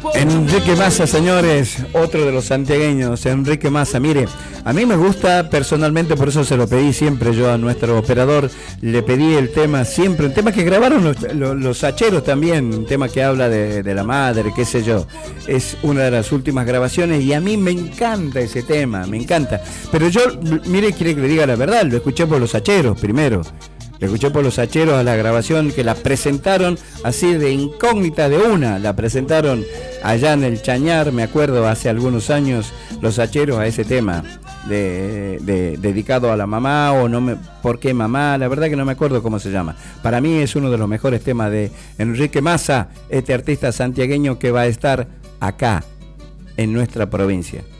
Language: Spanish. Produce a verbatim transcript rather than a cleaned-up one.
Enrique Massa, señores, otro de los santiagueños, Enrique Massa. Mire, a mí me gusta personalmente, por eso se lo pedí siempre yo a nuestro operador, le pedí el tema siempre, un tema que grabaron los, los, los hacheros también, un tema que habla de, de la madre, qué sé yo. Es una de las últimas grabaciones y a mí me encanta ese tema, me encanta. Pero yo, mire, quiere que le diga la verdad, lo escuché por los hacheros primero. Le escuché por los hacheros a la grabación que la presentaron así de incógnita de una. La presentaron allá en el Chañar, me acuerdo, hace algunos años, los hacheros a ese tema de, de, dedicado a la mamá o no me, ¿por qué mamá? La verdad que no me acuerdo cómo se llama. Para mí es uno de los mejores temas de Enrique Massa, este artista santiagueño que va a estar acá, en nuestra provincia.